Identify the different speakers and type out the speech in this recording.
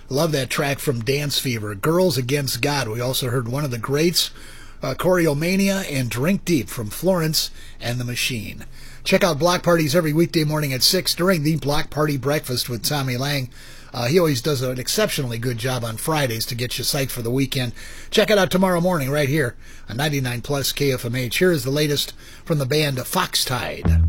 Speaker 1: Love that track from Dance Fever, Girls Against God. We also heard one of the greats, Choreomania, and Drink Deep from Florence and the Machine. Check out Block Parties every weekday morning at 6 during the Block Party Breakfast with Tommy Lang. He always does an exceptionally good job on Fridays to get you psyched for the weekend. Check it out tomorrow morning right here on 99 Plus KFMH. Here is the latest from the band Foxtide.